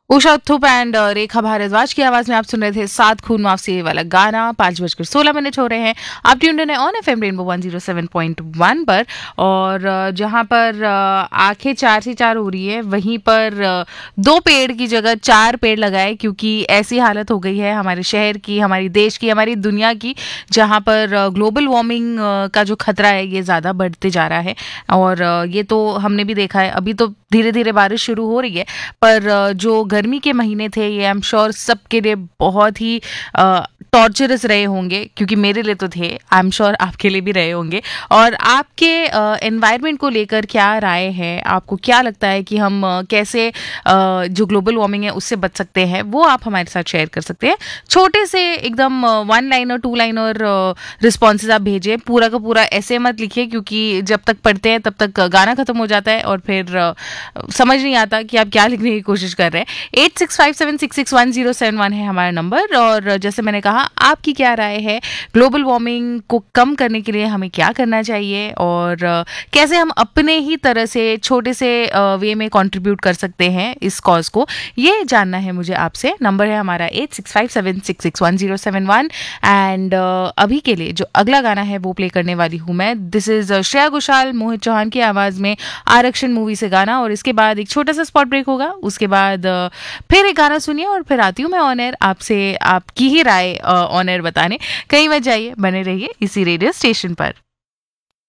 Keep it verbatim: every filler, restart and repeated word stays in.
Usha Uthup and रेखा भारद्वाज की आवाज में आप सुन रहे थे सात खून माफी ये वाला गाना। पांच बजकर सोलह मिनट हो रहे हैं। आप tuned in on FM rainbow one zero seven point one पर, और अ, जहां पर अ, आंखें चार से चार हो रही है, वहीं पर अ, दो पेड़ की जगह चार पेड़ लगाए, क्योंकि ऐसी हालत हो गई है हमारे शहर की, हमारी देश की, हमारी दुनिया की, जहां पर ग्लोबल वार्मिंग का जो खतरा है ये ज्यादा बढ़ते जा रहा है। और अ, ये तो हमने भी देखा है। अभी तो धीरे धीरे बारिश शुरू हो रही है, पर अ, जो गर्मी के महीने थे ये आई एम श्योर सबके लिए बहुत ही टॉर्चरस रहे होंगे, क्योंकि मेरे लिए तो थे, आई एम श्योर आपके लिए भी रहे होंगे। और आपके एनवायरनमेंट को लेकर क्या राय है? आपको क्या लगता है कि हम अ, कैसे अ, जो ग्लोबल वार्मिंग है उससे बच सकते हैं? वो आप हमारे साथ शेयर कर सकते हैं। छोटे से एकदम one liner two liner responses आप भेजिए, पूरा का पूरा ऐसे मत लिखिए, क्योंकि जब तक पढ़ते हैं तब तक गाना खत्म हो जाता है और फिर अ, समझ नहीं आता कि आप क्या लिखने की कोशिश कर रहे हैं। Eight six five seven six six one zero seven one है हमारा नंबर। और जैसे मैंने कहा, आपकी क्या राय है? ग्लोबल वार्मिंग को कम करने के लिए हमें क्या करना चाहिए, और अ, कैसे हम अपने ही तरह से छोटे से वे में कंट्रीब्यूट कर सकते हैं इस कॉज को? ये जानना है मुझे आपसे। नंबर है हमारा eight six five seven six six one zero seven one. And अभी के लिए जो अगला गाना है वो प्ले करने वाली हूँ मैं। दिस इज श्रेया घोषाल, मोहित चौहान की आवाज में, आरक्षण मूवी से गाना। और इसके बाद एक छोटा सा स्पॉट ब्रेक होगा। उसके बाद अ, फिर एक गाना सुनिए और फिर आती हूँ मैं ऑन एयर आपसे आपकी ही राय ऑन एयर बताने। कहीं मत जाइए, बने रहिए इसी रेडियो स्टेशन पर।